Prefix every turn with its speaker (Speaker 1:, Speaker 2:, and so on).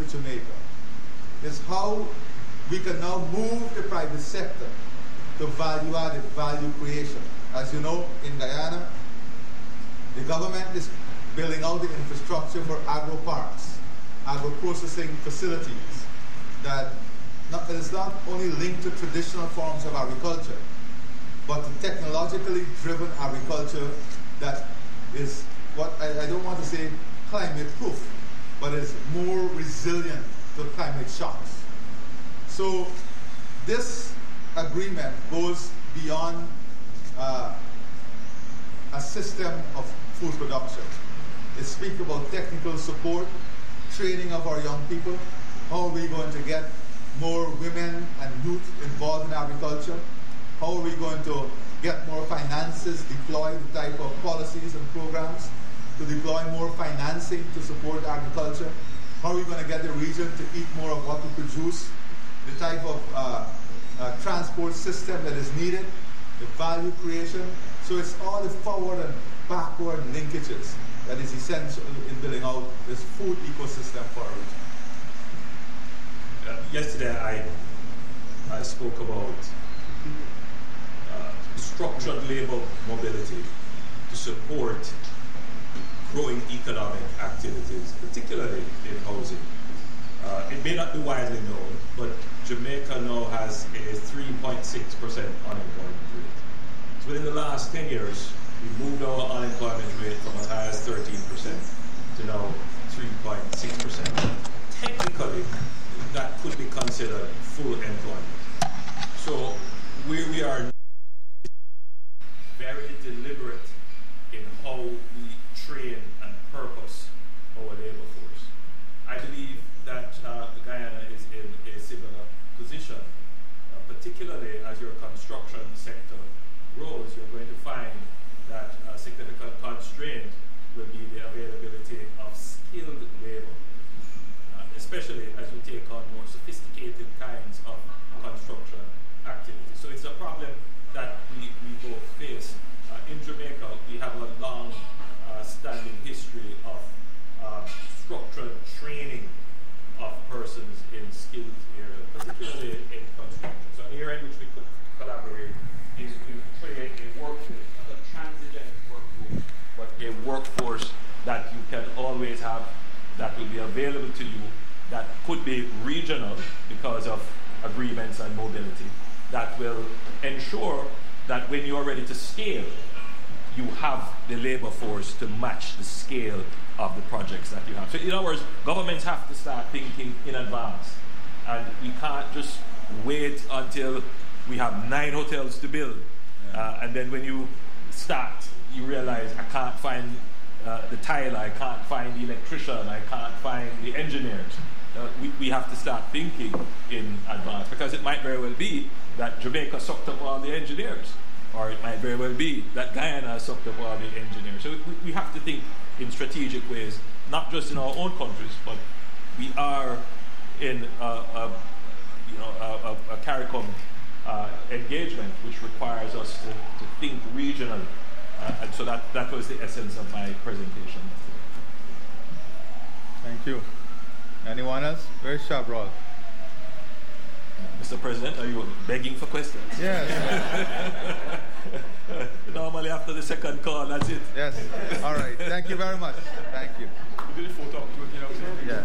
Speaker 1: with Jamaica is how we can now move the private sector to value-added value creation. As you know, in Guyana, the government is building out the infrastructure for agro-parks, agro-processing facilities that is not only linked to traditional forms of agriculture, but to technologically driven agriculture that is what I don't want to say climate proof, but is more resilient to climate shocks. So this agreement goes beyond a system of food production. It speaks about technical support, training of our young people. How are we going to get more women and youth involved in agriculture? How are we going to get more finances, deploy the type of policies and programs to deploy more financing to support agriculture? How are we going to get the region to eat more of what we produce? The type of transport system that is needed, the value creation. So it's all the forward and backward linkages that is essential in building out this food ecosystem for our region.
Speaker 2: Yesterday I spoke about structured labor mobility to support growing economic activities, particularly in housing. It may not be widely known, but Jamaica now has a 3.6% unemployment rate. So within the last 10 years, we moved our unemployment rate from as high as 13% to now 3.6%. Technically, that could be considered full employment. So where we are very deliberate in how we train and purpose our labor force. I believe that Guyana is in a similar position, particularly as your construction sector grows. You're going to find that a significant constraint will be the availability of skilled labor, especially as we take on more sophisticated kinds of construction activities. So it's a problem that we both face. In Jamaica, we have a long standing history of structured training of persons in skilled areas, particularly in construction. So an area in which we could collaborate is to create a workforce, not a transitive workforce, but a workforce that you can always have, that will be available to you, that could be regional because of agreements and mobility, that will ensure that when you're ready to scale, you have the labor force to match the scale of the projects that you have. So in other words, governments have to start thinking in advance. And we can't just wait until we have 9 hotels to build. And then when you start, you realize I can't find the tiler, I can't find the electrician, I can't find the engineers. We have to start thinking in advance, because it might very well be that Jamaica sucked up all the engineers, or it might very well be that Guyana sucked up all the engineers. So we have to think in strategic ways, not just in our own countries, but we are in a CARICOM engagement which requires us to think regional. And so that was the essence of my presentation.
Speaker 1: Thank you. Anyone else? Very sharp, Rolf.
Speaker 2: Mr. President, are you begging for questions?
Speaker 1: Yes.
Speaker 2: Normally after the second call, that's it.
Speaker 1: Yes. All right. Thank you very much. Thank you.
Speaker 3: We did a photo up to it,
Speaker 1: Yeah.